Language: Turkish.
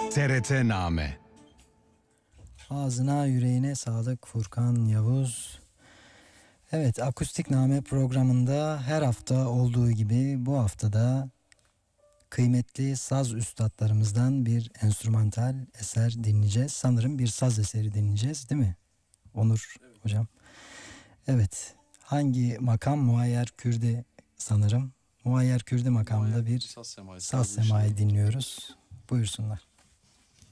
TRT-Name. Ağzına yüreğine sağlık Furkan Yavuz. Evet, Akustik Name programında her hafta olduğu gibi bu haftada kıymetli saz üstadlarımızdan bir enstrümantal eser dinleyeceğiz. Sanırım bir saz eseri dinleyeceğiz, değil mi Onur hocam? Evet, hangi makam? Muayyer Kürdi sanırım. Muayyer Kürdi makamında bir saz semayı dinliyoruz. Buyursunlar.